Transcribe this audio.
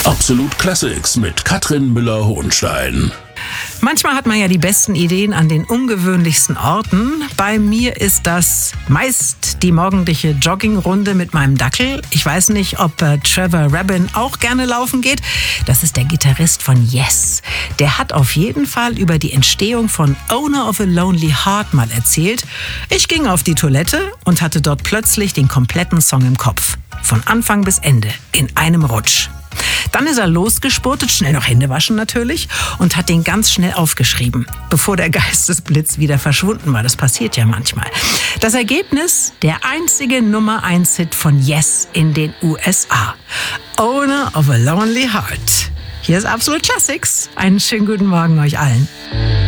Absolut Classics mit Katrin Müller-Hohenstein. Manchmal hat man ja die besten Ideen an den ungewöhnlichsten Orten. Bei mir ist das meist die morgendliche Joggingrunde mit meinem Dackel. Ich weiß nicht, ob Trevor Rabin auch gerne laufen geht. Das ist der Gitarrist von Yes. Der hat auf jeden Fall über die Entstehung von Owner of a Lonely Heart mal erzählt. Ich ging auf die Toilette und hatte dort plötzlich den kompletten Song im Kopf. Von Anfang bis Ende, in einem Rutsch. Dann ist er losgespurtet, schnell noch Hände waschen natürlich, und hat den ganz schnell aufgeschrieben, bevor der Geistesblitz wieder verschwunden war. Das passiert ja manchmal. Das Ergebnis, der einzige Nummer-1-Hit von Yes in den USA. Owner of a Lonely Heart. Hier ist Absolut Classics. Einen schönen guten Morgen euch allen.